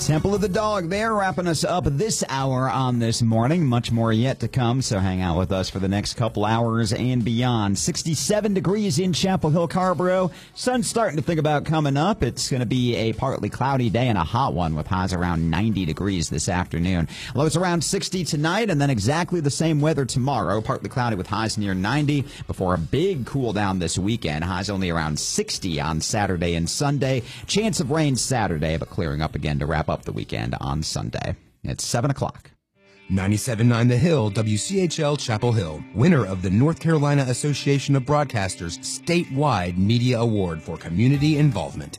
Temple of the Dog there, wrapping us up this hour on this morning. Much more yet to come, so hang out with us for the next couple hours and beyond. 67 degrees in Chapel Hill, Carrboro. Sun's starting to think about coming up. It's going to be a partly cloudy day and a hot one with highs around 90 degrees this afternoon. Lows around 60 tonight, and then exactly the same weather tomorrow. Partly cloudy with highs near 90 before a big cool down this weekend. Highs only around 60 on Saturday and Sunday. Chance of rain Saturday, but clearing up again to wrap up the weekend on Sunday. It's 7 o'clock. 97.9 The Hill, WCHL Chapel Hill, winner of the North Carolina Association of Broadcasters statewide media award for community involvement.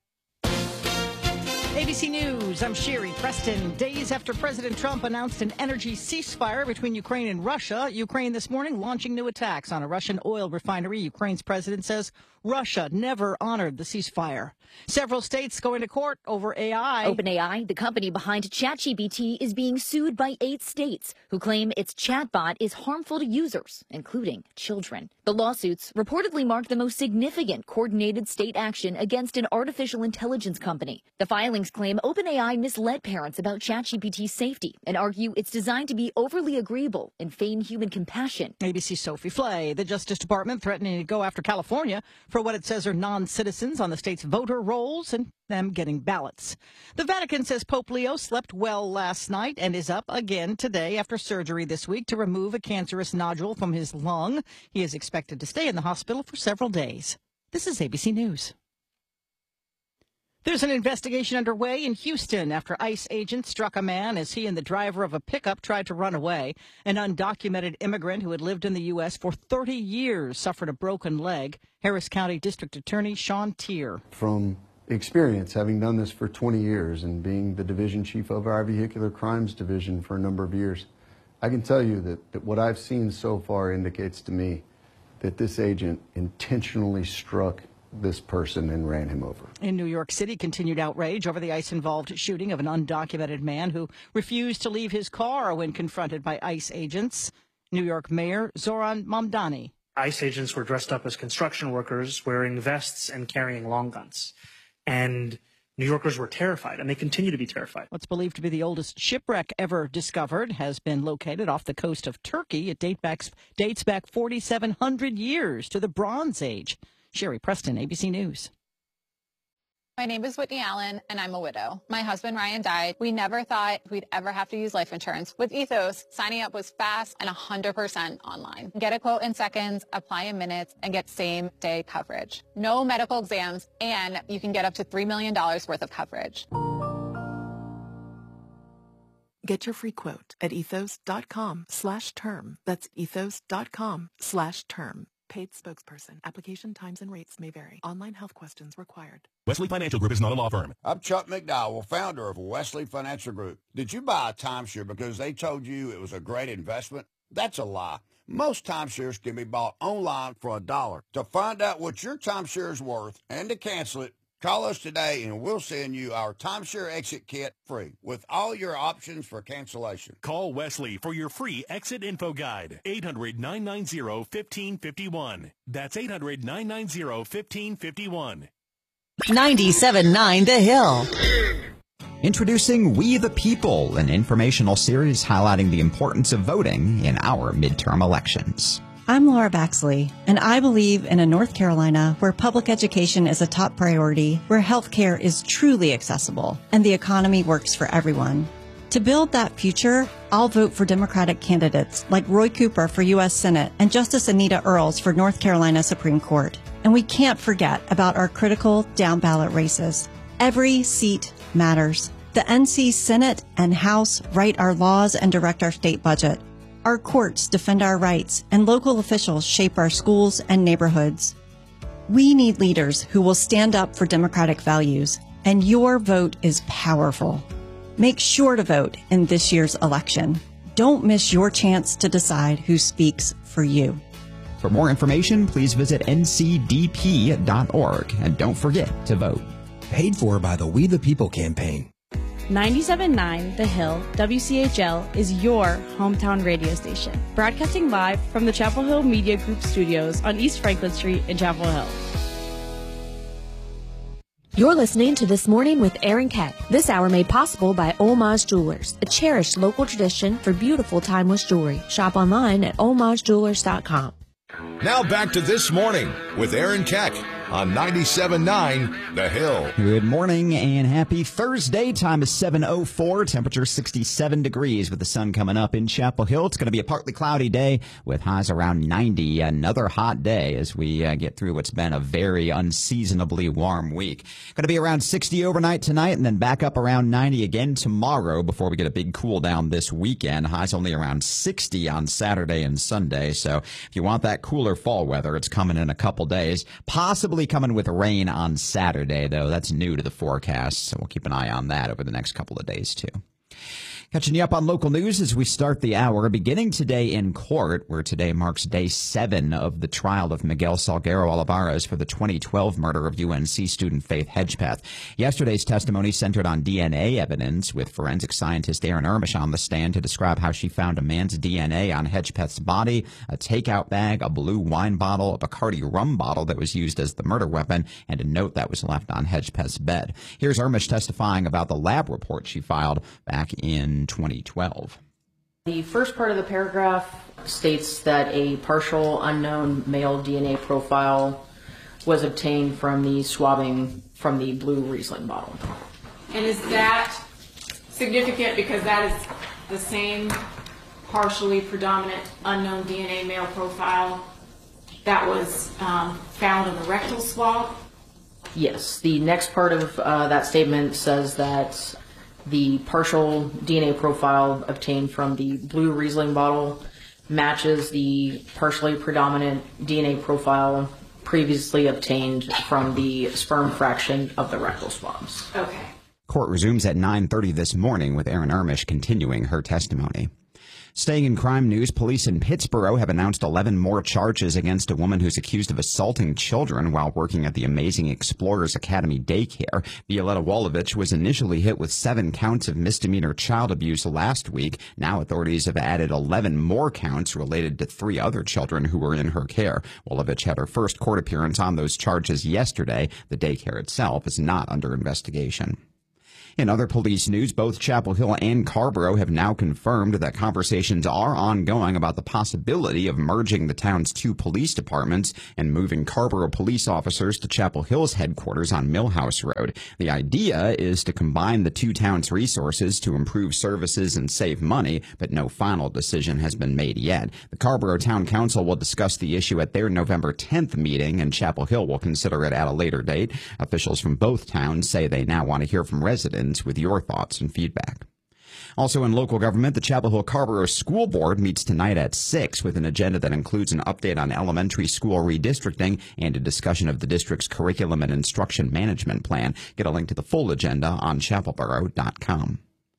ABC News, I'm Sherry Preston. Days after President Trump announced an energy ceasefire between Ukraine and Russia, Ukraine this morning launching new attacks on a Russian oil refinery. Ukraine's president says Russia never honored the ceasefire. Several states going to court over AI. OpenAI, the company behind ChatGPT, is being sued by 8 states who claim its chatbot is harmful to users, including children. The lawsuits reportedly mark the most significant coordinated state action against an artificial intelligence company. The filings claim OpenAI misled parents about ChatGPT's safety and argue it's designed to be overly agreeable and feign human compassion. ABC's Sophie Flay. The Justice Department threatening to go after California for what it says are non-citizens on the state's voter rolls and them getting ballots. The Vatican says Pope Leo slept well last night and is up again today after surgery this week to remove a cancerous nodule from his lung. He is expected to stay in the hospital for several days. This is ABC News. There's an investigation underway in Houston after ICE agents struck a man as he and the driver of a pickup tried to run away. An undocumented immigrant who had lived in the U.S. for 30 years suffered a broken leg. Harris County District Attorney Sean Tier. From experience, having done this for 20 years and being the division chief of our vehicular crimes division for a number of years, I can tell you that what I've seen so far indicates to me that this agent intentionally struck this person and ran him over. In New York City, continued outrage over the ICE-involved shooting of an undocumented man who refused to leave his car when confronted by ICE agents. New York Mayor Zoran Mamdani. ICE agents were dressed up as construction workers, wearing vests and carrying long guns. And New Yorkers were terrified, and they continue to be terrified. What's believed to be the oldest shipwreck ever discovered has been located off the coast of Turkey. It dates back 4,700 years to the Bronze Age. Sherry Preston, ABC News. My name is Whitney Allen, and I'm a widow. My husband, Ryan, died. We never thought we'd ever have to use life insurance. With Ethos, signing up was fast and 100% online. Get a quote in seconds, apply in minutes, and get same-day coverage. No medical exams, and you can get up to $3 million worth of coverage. Get your free quote at ethos.com/term. That's ethos.com/term. Paid spokesperson. Application times and rates may vary. Online health questions required. Wesley Financial Group is not a law firm. I'm Chuck McDowell, founder of Wesley Financial Group. Did you buy a timeshare because they told you it was a great investment? That's a lie. Most timeshares can be bought online for $1. To find out what your timeshare is worth and to cancel it, call us today and we'll send you our timeshare exit kit free with all your options for cancellation. Call Wesley for your free exit info guide. 800-990-1551. That's 800-990-1551. 97.9 The Hill. Introducing We the People, an informational series highlighting the importance of voting in our midterm elections. I'm Laura Baxley, and I believe in a North Carolina where public education is a top priority, where health care is truly accessible, and the economy works for everyone. To build that future, I'll vote for Democratic candidates like Roy Cooper for U.S. Senate and Justice Anita Earls for North Carolina Supreme Court. And we can't forget about our critical down-ballot races. Every seat matters. The NC Senate and House write our laws and direct our state budget. Our courts defend our rights, and local officials shape our schools and neighborhoods. We need leaders who will stand up for democratic values, and your vote is powerful. Make sure to vote in this year's election. Don't miss your chance to decide who speaks for you. For more information, please visit ncdp.org, and don't forget to vote. Paid for by the We the People campaign. 97.9 The Hill, WCHL, is your hometown radio station. Broadcasting live from the Chapel Hill Media Group studios on East Franklin Street in Chapel Hill. You're listening to This Morning with Aaron Keck. This hour made possible by Homage Jewelers, a cherished local tradition for beautiful timeless jewelry. Shop online at homagejewelers.com. Now back to This Morning with Aaron Keck on 97.9 The Hill. Good morning and happy Thursday. Time is 7:04. Temperature 67 degrees with the sun coming up in Chapel Hill. It's going to be a partly cloudy day with highs around 90. Another hot day as we get through what's been a very unseasonably warm week. Going to be around 60 overnight tonight and then back up around 90 again tomorrow before we get a big cool down this weekend. Highs only around 60 on Saturday and Sunday. So if you want that cooler fall weather, it's coming in a couple days. Possibly coming with rain on Saturday, though. That's new to the forecast, so we'll keep an eye on that over the next couple of days, too. Catching you up on local news as we start the hour, beginning today in court, where today marks day 7 of the trial of Miguel Salguero Olivares for the 2012 murder of UNC student Faith Hedgepeth. Yesterday's testimony centered on DNA evidence, with forensic scientist Erin Ermish on the stand to describe how she found a man's DNA on Hedgepeth's body, a takeout bag, a blue wine bottle, a Bacardi rum bottle that was used as the murder weapon, and a note that was left on Hedgepeth's bed. Here's Ermish testifying about the lab report she filed back in 2012. The first part of the paragraph states that a partial unknown male DNA profile was obtained from the swabbing from the blue Riesling bottle. And is that significant because that is the same partially predominant unknown DNA male profile that was found in the rectal swab? Yes. The next part of that statement says that the partial DNA profile obtained from the blue Riesling bottle matches the partially predominant DNA profile previously obtained from the sperm fraction of the rectal swabs. Okay. Court resumes at 9:30 this morning with Erin Ermish continuing her testimony. Staying in crime news, police in Pittsburgh have announced 11 more charges against a woman who's accused of assaulting children while working at the Amazing Explorers Academy daycare. Violetta Walovich was initially hit with 7 counts of misdemeanor child abuse last week. Now authorities have added 11 more counts related to 3 other children who were in her care. Walovich had her first court appearance on those charges yesterday. The daycare itself is not under investigation. In other police news, both Chapel Hill and Carrboro have now confirmed that conversations are ongoing about the possibility of merging the town's 2 police departments and moving Carrboro police officers to Chapel Hill's headquarters on Millhouse Road. The idea is to combine the 2 towns' resources to improve services and save money, but no final decision has been made yet. The Carrboro Town Council will discuss the issue at their November 10th meeting, and Chapel Hill will consider it at a later date. Officials from both towns say they now want to hear from residents with your thoughts and feedback. Also in local government, the Chapel Hill Carrboro School Board meets tonight at 6 with an agenda that includes an update on elementary school redistricting and a discussion of the district's curriculum and instruction management plan. Get a link to the full agenda on chapelboro.com.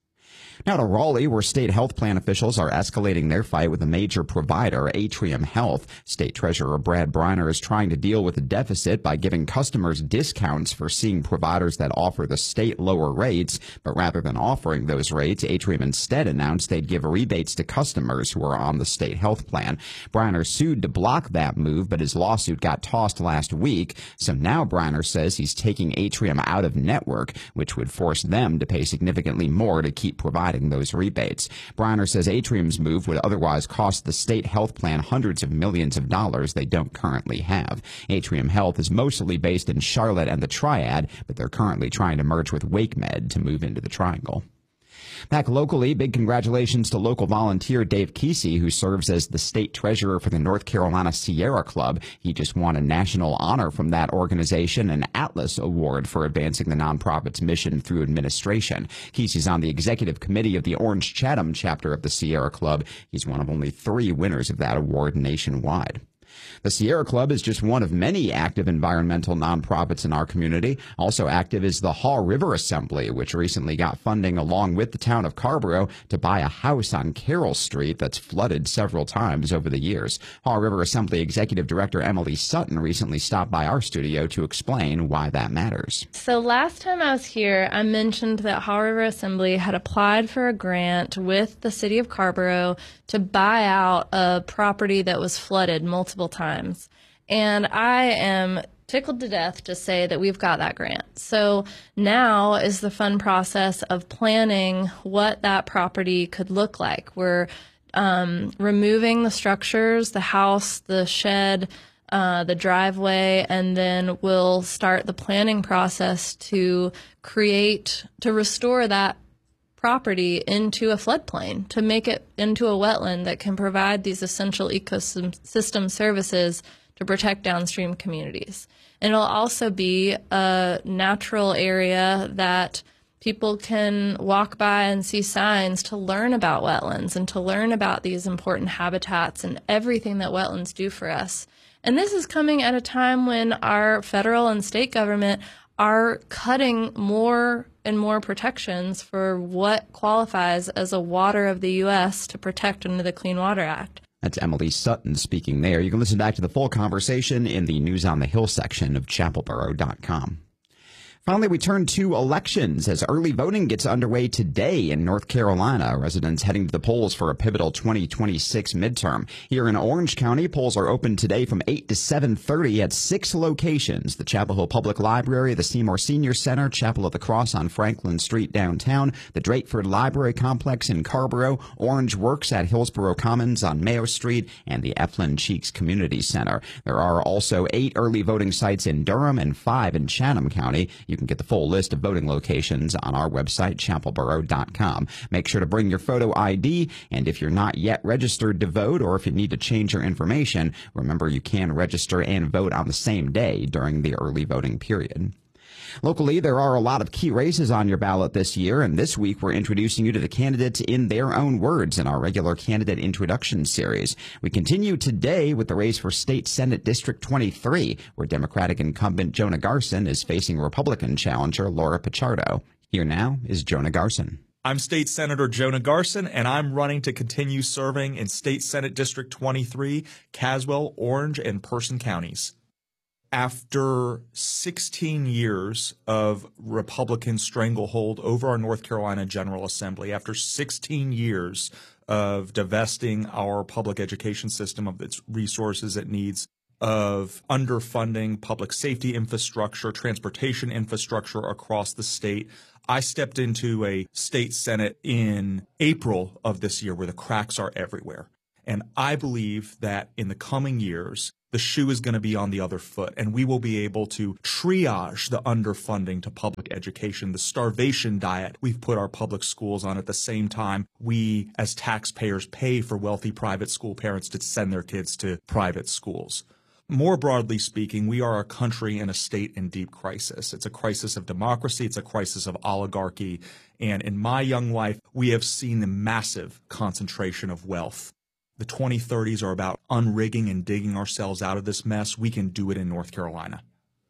Now to Raleigh, where state health plan officials are escalating their fight with a major provider, Atrium Health. State Treasurer Brad Briner is trying to deal with the deficit by giving customers discounts for seeing providers that offer the state lower rates. But rather than offering those rates, Atrium instead announced they'd give rebates to customers who are on the state health plan. Briner sued to block that move, but his lawsuit got tossed last week. So now Briner says he's taking Atrium out of network, which would force them to pay significantly more to keep providing those rebates. Briner says Atrium's move would otherwise cost the state health plan hundreds of millions of dollars they don't currently have. Atrium Health is mostly based in Charlotte and the Triad, but they're currently trying to merge with WakeMed to move into the Triangle. Back locally, big congratulations to local volunteer Dave Kesey, who serves as the state treasurer for the North Carolina Sierra Club. He just won a national honor from that organization, an Atlas Award for advancing the nonprofit's mission through administration. Kesey's on the executive committee of the Orange Chatham chapter of the Sierra Club. He's one of only 3 winners of that award nationwide. The Sierra Club is just one of many active environmental nonprofits in our community. Also active is the Haw River Assembly, which recently got funding along with the town of Carrboro to buy a house on Carroll Street that's flooded several times over the years. Haw River Assembly Executive Director Emily Sutton recently stopped by our studio to explain why that matters. So last time I was here, I mentioned that Haw River Assembly had applied for a grant with the city of Carrboro to buy out a property that was flooded multiple times. And I am tickled to death to say that we've got that grant. So now is the fun process of planning what that property could look like. We're removing the structures, the house, the shed, the driveway, and then we'll start the planning process to restore that property into a floodplain, to make it into a wetland that can provide these essential ecosystem services to protect downstream communities. And it'll also be a natural area that people can walk by and see signs to learn about wetlands and to learn about these important habitats and everything that wetlands do for us. And this is coming at a time when our federal and state government are cutting more and more protections for what qualifies as a water of the U.S. to protect under the Clean Water Act. That's Emily Sutton speaking there. You can listen back to the full conversation in the News on the Hill section of chapelboro.com. Finally, we turn to elections as early voting gets underway today in North Carolina. Residents heading to the polls for a pivotal 2026 midterm. Here in Orange County, polls are open today from 8 to 7:30 at 6 locations: the Chapel Hill Public Library, the Seymour Senior Center, Chapel of the Cross on Franklin Street downtown, the Drakeford Library Complex in Carrboro, Orange Works at Hillsborough Commons on Mayo Street, and the Eflin Cheeks Community Center. There are also 8 early voting sites in Durham and 5 in Chatham County. You can get the full list of voting locations on our website, chapelboro.com. Make sure to bring your photo ID, and if you're not yet registered to vote or if you need to change your information, remember you can register and vote on the same day during the early voting period. Locally, there are a lot of key races on your ballot this year, and this week we're introducing you to the candidates in their own words in our regular candidate introduction series. We continue today with the race for State Senate District 23, where Democratic incumbent Jonah Garson is facing Republican challenger Laura Pichardo. Here now is Jonah Garson. I'm State Senator Jonah Garson, and I'm running to continue serving in State Senate District 23, Caswell, Orange, and Person counties. After 16 years of Republican stranglehold over our North Carolina General Assembly, after 16 years of divesting our public education system of its resources it needs, of underfunding public safety infrastructure, transportation infrastructure across the state, I stepped into a state senate in April of this year where the cracks are everywhere. And I believe that in the coming years, the shoe is going to be on the other foot, and we will be able to triage the underfunding to public education, the starvation diet we've put our public schools on. At the same time, we as taxpayers pay for wealthy private school parents to send their kids to private schools. More broadly speaking, we are a country and a state in deep crisis. It's a crisis of democracy. It's a crisis of oligarchy. And in my young life, we have seen the massive concentration of wealth. The 2030s are about unrigging and digging ourselves out of this mess. We can do it in North Carolina.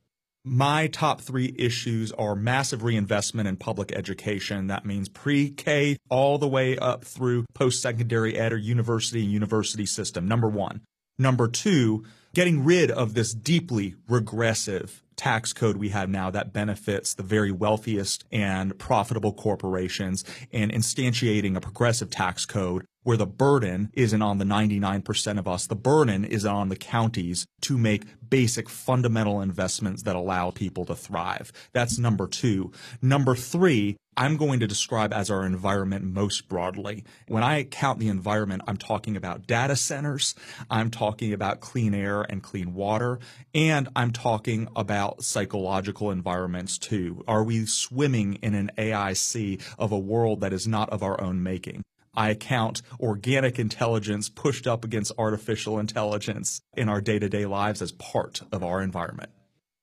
My top 3 issues are massive reinvestment in public education. That means pre-K all the way up through post-secondary ed or university and university system, number 1. Number 2, getting rid of this deeply regressive tax code we have now that benefits the very wealthiest and profitable corporations, and instantiating a progressive tax code where the burden isn't on the 99% of us. The burden is on the counties to make basic fundamental investments that allow people to thrive. That's number 2. Number 3, I'm going to describe as our environment most broadly. When I count the environment, I'm talking about data centers, I'm talking about clean air and clean water, and I'm talking about psychological environments too. Are we swimming in an AI sea of a world that is not of our own making? I count organic intelligence pushed up against artificial intelligence in our day-to-day lives as part of our environment.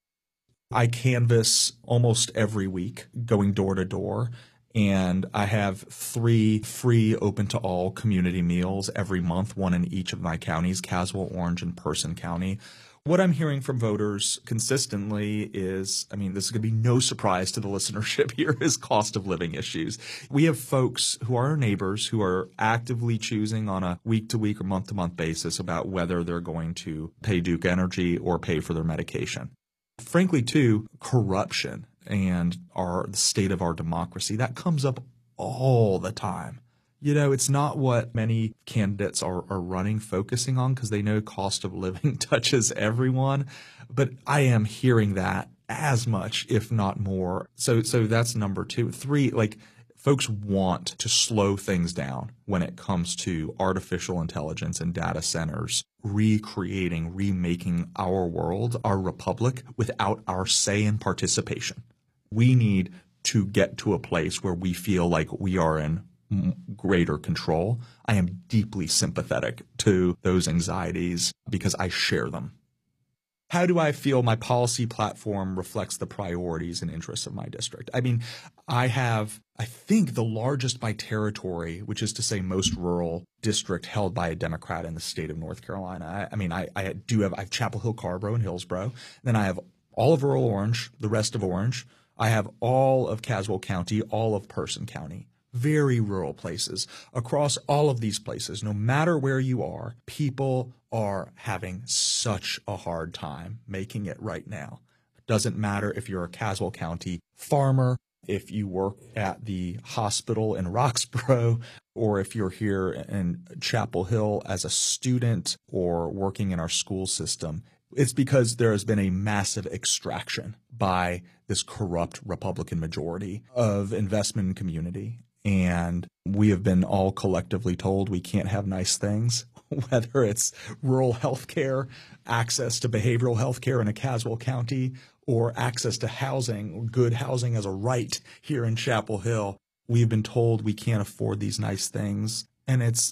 I canvass almost every week, going door to door, and I have 3 free open-to-all community meals every month, 1 in each of my counties, Caswell, Orange, and Person County. What I'm hearing from voters consistently is, this is going to be no surprise to the listenership here, is cost of living issues. We have folks who are our neighbors who are actively choosing on a week-to-week or month-to-month basis about whether they're going to pay Duke Energy or pay for their medication. Frankly, too, corruption and the state of our democracy, that comes up all the time. It's not what many candidates are running focusing on because they know cost of living touches everyone. But I am hearing that as much, if not more. So that's number 2. 3, folks want to slow things down when it comes to artificial intelligence and data centers, remaking our world, our republic, without our say and participation. We need to get to a place where we feel like we are in greater control. I am deeply sympathetic to those anxieties because I share them. How do I feel my policy platform reflects the priorities and interests of my district? I mean, I have, I think, the largest by territory, which is to say most rural district held by a Democrat in the state of North Carolina. I have Chapel Hill, Carrboro, and Hillsborough. Then I have all of rural Orange, the rest of Orange. I have all of Caswell County, all of Person County. Very rural places. Across all of these places, no matter where you are, people are having such a hard time making it right now. It doesn't matter if you're a Caswell County farmer, if you work at the hospital in Roxborough, or if you're here in Chapel Hill as a student or working in our school system. It's because there has been a massive extraction by this corrupt Republican majority of investment in community. And we have been all collectively told we can't have nice things, whether it's rural health care, access to behavioral health care in a Caswell County, or access to housing, good housing as a right here in Chapel Hill. We've been told we can't afford these nice things. And it's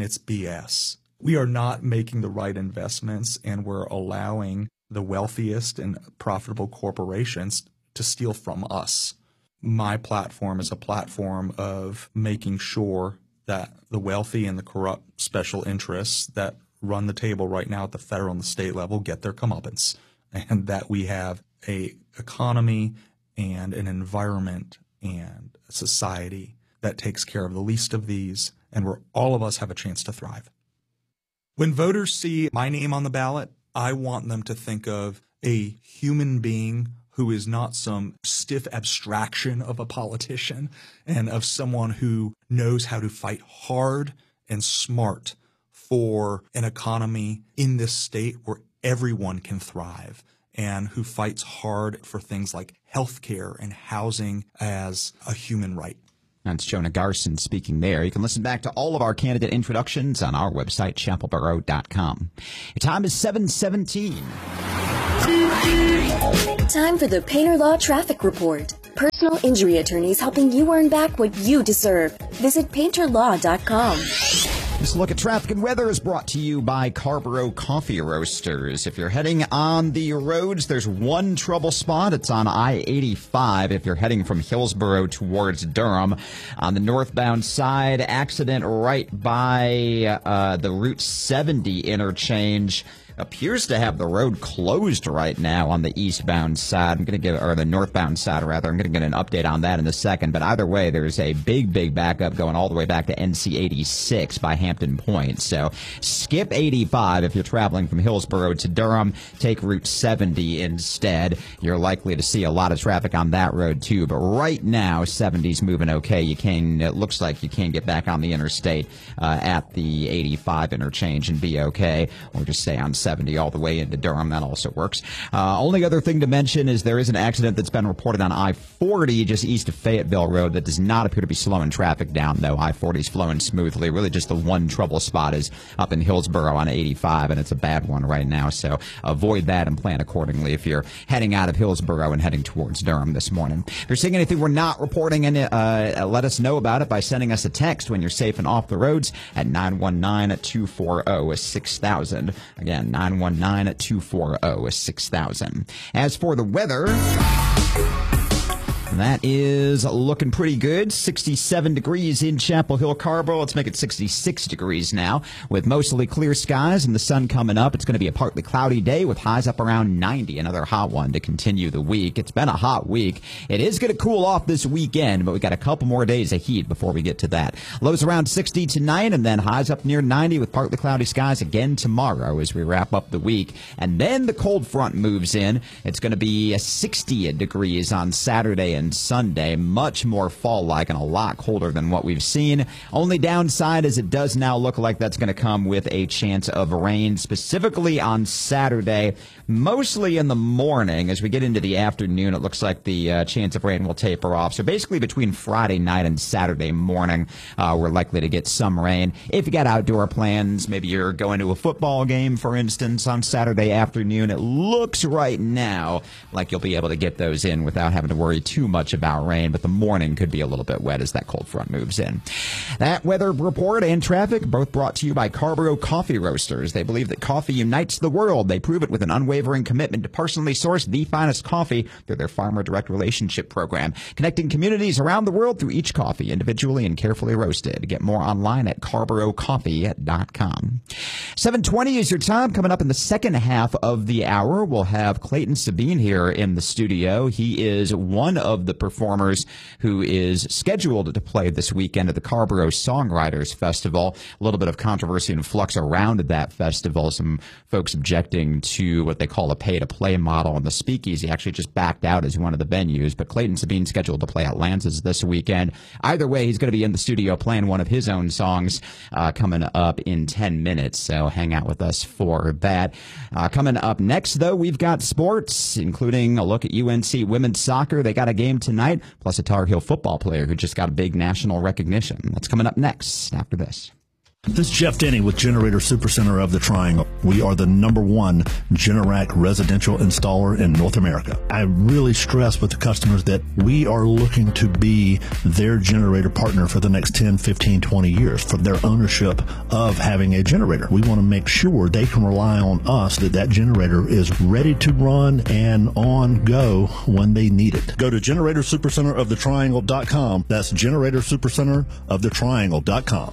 BS. We are not making the right investments, and we're allowing the wealthiest and profitable corporations to steal from us. My platform is a platform of making sure that the wealthy and the corrupt special interests that run the table right now at the federal and the state level get their comeuppance, and that we have a economy and an environment and a society that takes care of the least of these, and where all of us have a chance to thrive. When voters see my name on the ballot, I want them to think of a human being who is not some stiff abstraction of a politician, and of someone who knows how to fight hard and smart for an economy in this state where everyone can thrive, and who fights hard for things like health care and housing as a human right. That's Jonah Garson speaking there. You can listen back to all of our candidate introductions on our website, chapelboro.com. Your time is 7:17. Time for the Painter Law Traffic Report. Personal injury attorneys helping you earn back what you deserve. Visit painterlaw.com. This look at traffic and weather is brought to you by Carrboro Coffee Roasters. If you're heading on the roads, there's one trouble spot. It's on I-85 if you're heading from Hillsborough towards Durham. On the northbound side, accident right by the Route 70 interchange. Appears to have the road closed right now on the eastbound side. Or the northbound side, rather. I'm going to get an update on that in a second. But either way, there's a big backup going all the way back to NC 86 by Hampton Point. So skip 85 if you're traveling from Hillsborough to Durham. Take Route 70 instead. You're likely to see a lot of traffic on that road too. But right now, 70's moving okay. It looks like you can get back on the interstate at the 85 interchange and be okay. Or just stay on 70 all the way into Durham. That also works. Only other thing to mention is there is an accident that's been reported on I-40 just east of Fayetteville Road that does not appear to be slowing traffic down, though. I-40 is flowing smoothly. Really just the one trouble spot is up in Hillsborough on 85, and it's a bad one right now. So avoid that and plan accordingly if you're heading out of Hillsborough and heading towards Durham this morning. If you're seeing anything we're not reporting, let us know about it by sending us a text when you're safe and off the roads at 919-240-6000. Again, 919-240-6000. As for the weather, that is looking pretty good. 67 degrees in Chapel Hill, Carrboro. Let's make it 66 degrees now with mostly clear skies and the sun coming up. It's going to be a partly cloudy day with highs up around 90. Another hot one to continue the week. It's been a hot week. It is going to cool off this weekend, but we got a couple more days of heat before we get to that. Lows around 60 tonight and then highs up near 90 with partly cloudy skies again tomorrow as we wrap up the week. And then the cold front moves in. It's going to be 60 degrees on Saturday and and Sunday. Much more fall-like and a lot colder than what we've seen. Only downside is it does now look like that's going to come with a chance of rain, specifically on Saturday, mostly in the morning. As we get into the afternoon, it looks like the chance of rain will taper off. So basically between Friday night and Saturday morning, we're likely to get some rain. If you got outdoor plans, maybe you're going to a football game, for instance, on Saturday afternoon, it looks right now like you'll be able to get those in without having to worry too much about rain, but the morning could be a little bit wet as that cold front moves in. That weather report and traffic, both brought to you by Carrboro Coffee Roasters. They believe that coffee unites the world. They prove it with an unwavering commitment to personally source the finest coffee through their Farmer Direct Relationship Program, connecting communities around the world through each coffee, individually and carefully roasted. Get more online at CarrboroCoffee.com. 7:20 is your time. Coming up in the second half of the hour, we'll have Clayton Sabine here in the studio. He is one of the performers who is scheduled to play this weekend at the Carrboro Songwriters Festival. A little bit of controversy and flux around that festival. Some folks objecting to what they call a pay-to-play model, and the Speakeasy actually just backed out as one of the venues. But Clayton Sabine scheduled to play at Lance's this weekend. Either way, he's going to be in the studio playing one of his own songs coming up in 10 minutes. So hang out with us for that. Coming up next, though, we've got sports, including a look at UNC women's soccer. They got a game tonight, plus a Tar Heel football player who just got a big national recognition. That's coming up next after this. This is Jeff Denny with Generator Supercenter of the Triangle. We are the #1 Generac residential installer in North America. I really stress with the customers that we are looking to be their generator partner for the next 10, 15, 20 years for their ownership of having a generator. We want to make sure they can rely on us that that generator is ready to run and on go when they need it. Go to GeneratorSupercenteroftheTriangle.com. That's GeneratorSupercenteroftheTriangle.com.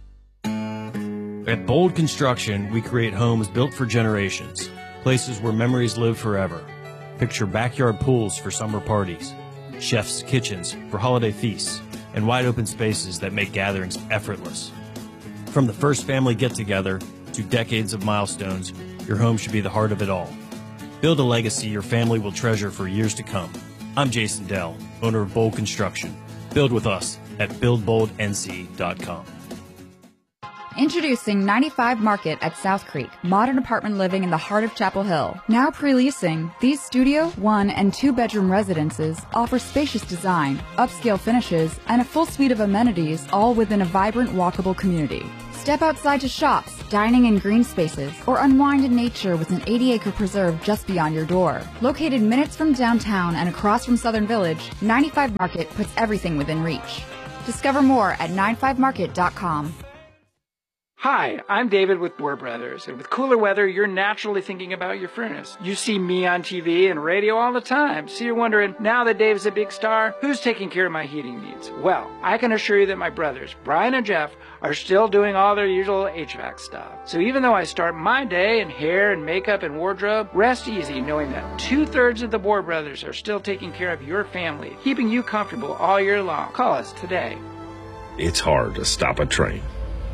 At Bold Construction, we create homes built for generations, places where memories live forever. Picture backyard pools for summer parties, chef's kitchens for holiday feasts, and wide open spaces that make gatherings effortless. From the first family get-together to decades of milestones, your home should be the heart of it all. Build a legacy your family will treasure for years to come. I'm Jason Dell, owner of Bold Construction. Build with us at BuildBoldNC.com. Introducing 95 Market at South Creek, modern apartment living in the heart of Chapel Hill. Now pre-leasing, these studio, 1- and 2-bedroom residences offer spacious design, upscale finishes, and a full suite of amenities, all within a vibrant, walkable community. Step outside to shops, dining in green spaces, or unwind in nature with an 80-acre preserve just beyond your door. Located minutes from downtown and across from Southern Village, 95 Market puts everything within reach. Discover more at 95market.com. Hi, I'm David with Boer Brothers, and with cooler weather, you're naturally thinking about your furnace. You see me on TV and radio all the time, so you're wondering, now that Dave's a big star, who's taking care of my heating needs? Well, I can assure you that my brothers, Brian and Jeff, are still doing all their usual HVAC stuff. So even though I start my day in hair and makeup and wardrobe, rest easy knowing that 2/3 of the Boer Brothers are still taking care of your family, keeping you comfortable all year long. Call us today. It's hard to stop a train.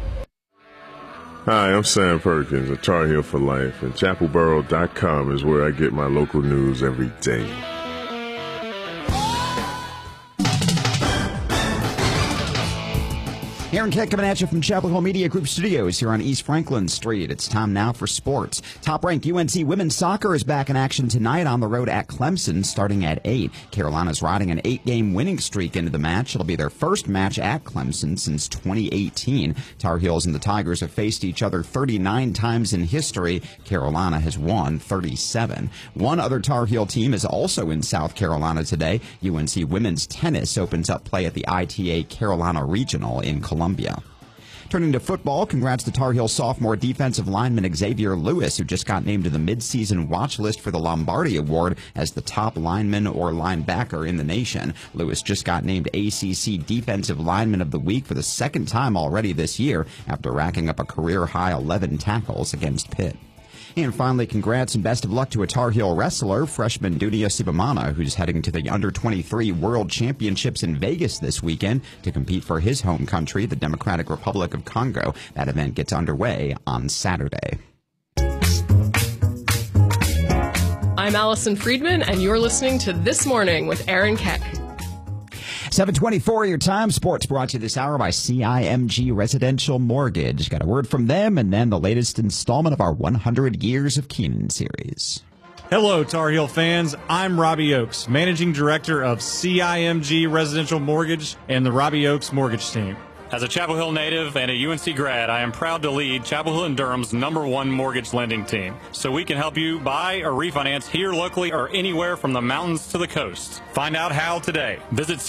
Hi, I'm Sam Perkins of Tar Heel for Life, and ChapelBoro.com is where I get my local news every day. Aaron Keck coming at you from Chapel Hill Media Group Studios here on East Franklin Street. It's time now for sports. Top-ranked UNC women's soccer is back in action tonight on the road at Clemson starting at 8. Carolina's riding an 8-game winning streak into the match. It'll be their first match at Clemson since 2018. Tar Heels and the Tigers have faced each other 39 times in history. Carolina has won 37. One other Tar Heel team is also in South Carolina today. UNC women's tennis opens up play at the ITA Carolina Regional in Columbia. Turning to football, congrats to Tar Heel sophomore defensive lineman Xavier Lewis, who just got named to the midseason watch list for the Lombardi Award as the top lineman or linebacker in the nation. Lewis just got named ACC Defensive Lineman of the Week for the second time already this year after racking up a career-high 11 tackles against Pitt. And finally, congrats and best of luck to a Tar Heel wrestler, freshman Dunia Sibamana, who's heading to the Under-23 World Championships in Vegas this weekend to compete for his home country, the Democratic Republic of Congo. That event gets underway on Saturday. I'm Allison Friedman, and you're listening to This Morning with Aaron Keck. 7:24 your time. Sports brought to you this hour by CIMG Residential Mortgage. Got a word from them, and then the latest installment of our 100 Years of Keenan series. Hello, Tar Heel fans. I'm Robbie Oakes, Managing Director of CIMG Residential Mortgage and the Robbie Oakes Mortgage Team. As a Chapel Hill native and a UNC grad, I am proud to lead Chapel Hill and Durham's #1 mortgage lending team, so we can help you buy or refinance here locally or anywhere from the mountains to the coast. Find out how today. Visit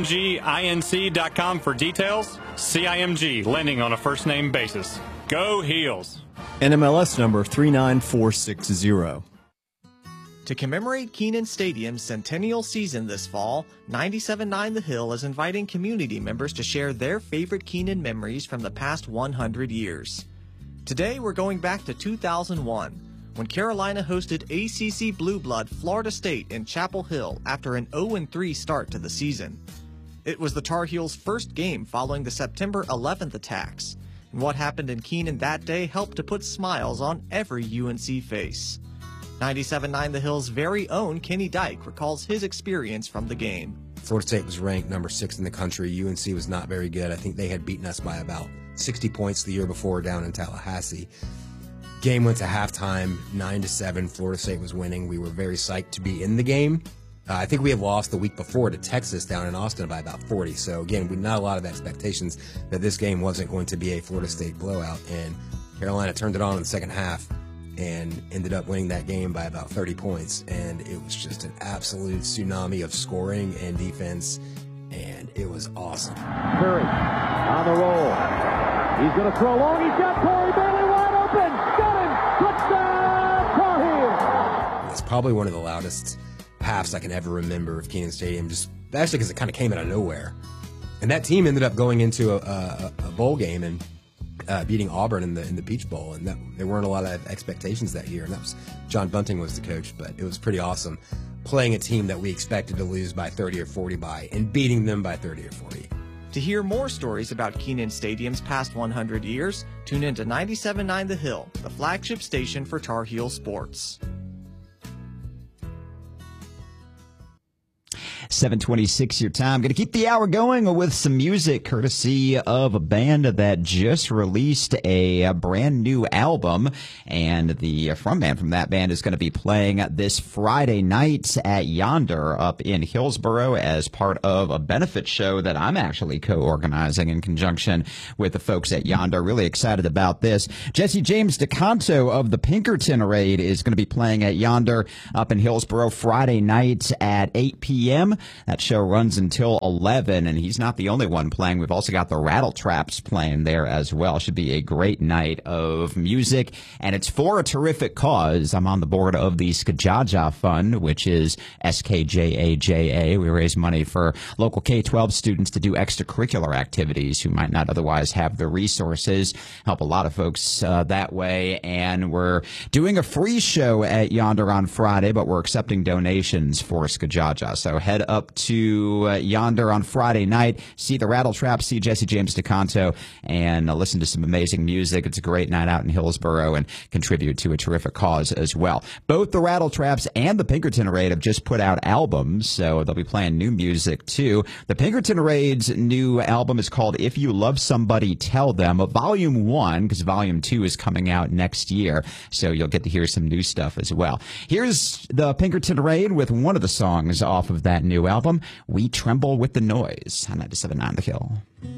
CIMGINC.com for details. CIMG, lending on a first-name basis. Go Heels! NMLS number 39460. To commemorate Keenan Stadium's centennial season this fall, 97.9 The Hill is inviting community members to share their favorite Keenan memories from the past 100 years. Today, we're going back to 2001, when Carolina hosted ACC Blue Blood Florida State in Chapel Hill after an 0-3 start to the season. It was the Tar Heels' first game following the September 11th attacks, and what happened in Keenan that day helped to put smiles on every UNC face. 97.9 The Hill's very own Kenny Dyke recalls his experience from the game. Florida State was ranked number 6 in the country. UNC was not very good. I think they had beaten us by about 60 points the year before down in Tallahassee. Game went to halftime, 9-7. Florida State was winning. We were very psyched to be in the game. I think we had lost the week before to Texas down in Austin by about 40. So again, we not a lot of expectations that this game wasn't going to be a Florida State blowout. And Carolina turned it on in the second half and ended up winning that game by about 30 points. And it was just an absolute tsunami of scoring and defense, and it was awesome. Curry on the roll. He's going to throw long. He's got Corey Bailey wide open. Got him. Touchdown, Tar Heels. It's probably one of the loudest halves I can ever remember of Keenan Stadium, just actually because it kind of came out of nowhere. And that team ended up going into a bowl game and beating Auburn in the Peach Bowl, and there weren't a lot of expectations that year. And that was John Bunting was the coach, but it was pretty awesome playing a team that we expected to lose by 30 or 40 by and beating them by 30 or 40. To hear more stories about Keenan Stadium's past 100 years, tune in to 97.9 The Hill, the flagship station for Tar Heel sports. 7:26 your time. Going to keep the hour going with some music courtesy of a band that just released a brand new album, and the frontman from that band is going to be playing this Friday night at Yonder up in Hillsboro as part of a benefit show that I'm actually co-organizing in conjunction with the folks at Yonder. Really excited about this. Jesse James DeCanto of the Pinkerton Raid is going to be playing at Yonder up in Hillsboro Friday night at 8 p.m. That show runs until 11, and he's not the only one playing. We've also got the Rattle Traps playing there as well. Should be a great night of music, and it's for a terrific cause. I'm on the board of the Skajaja Fund, which is SKJAJA. We raise money for local K-12 students to do extracurricular activities who might not otherwise have the resources. Help a lot of folks that way, and we're doing a free show at Yonder on Friday, but we're accepting donations for Skajaja. So head up to Yonder on Friday night, see the Rattle Traps, see Jesse James DeCanto, and listen to some amazing music. It's a great night out in Hillsboro and contribute to a terrific cause as well. Both the Rattle Traps and the Pinkerton Raid have just put out albums, so they'll be playing new music too. The Pinkerton Raid's new album is called If You Love Somebody, Tell Them, Volume 1, because Volume 2 is coming out next year, so you'll get to hear some new stuff as well. Here's the Pinkerton Raid with one of the songs off of that new album, We Tremble with the Noise, on 97.9 The Hill.